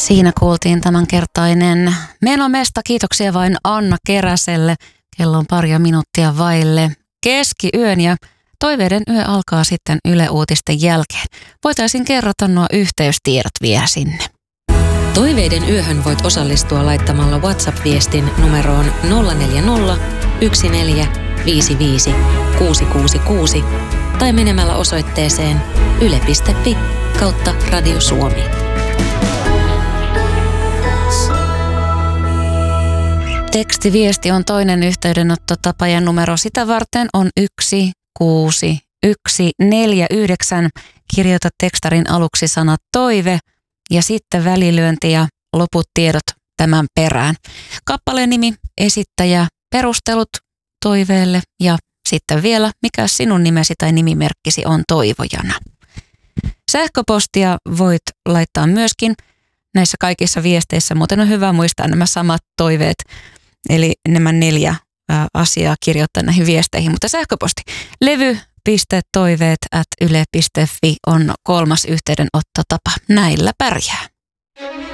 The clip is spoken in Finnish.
Siinä kuultiin tämänkertainen Menomesta. Kiitoksia vain Anna Keräselle. Kello on paria minuuttia vaille keskiyön ja Toiveiden yö alkaa sitten Yle Uutisten jälkeen. Voitaisiin kerrata nuo yhteystiedot vielä sinne. Toiveiden yöhön voit osallistua laittamalla WhatsApp-viestin numeroon 040 1455 666 tai menemällä osoitteeseen yle.fi/Radio Suomi. Tekstiviesti on toinen yhteydenottotapa ja numero sitä varten on 16149. Kirjoita tekstarin aluksi sana toive ja sitten välilyönti ja loput tiedot tämän perään. Kappaleen nimi, esittäjä, perustelut toiveelle ja sitten vielä mikä sinun nimesi tai nimimerkkisi on toivojana. Sähköpostia voit laittaa myöskin näissä kaikissa viesteissä, muuten on hyvä muistaa nämä samat toiveet, eli nämä 4 asiaa kirjoittaa näihin viesteihin, mutta sähköposti levy.toiveet@yle.fi on 3. yhteydenottotapa. Näillä pärjää.